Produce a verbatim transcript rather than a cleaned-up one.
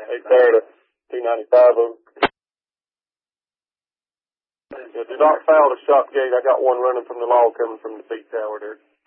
eight there to two ninety-five of them. Yeah, do not foul the shop gate. I got one running from the log coming from the feed tower there.